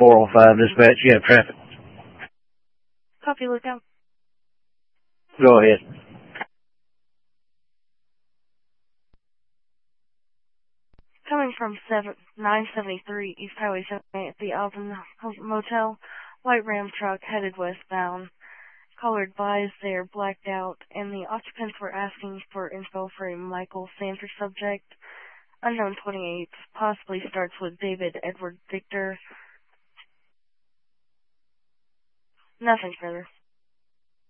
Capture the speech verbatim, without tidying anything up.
four oh five, dispatch. You have traffic. Copy, lookout. Go ahead. Coming from nine seventy-three East Highway seventy-eight at the Alvin Motel, white Ram truck headed westbound. Caller advised they are blacked out, and the occupants were asking for info for a Michael Sanders subject. Unknown twenty-eight, possibly starts with David Edward Victor. Nothing further.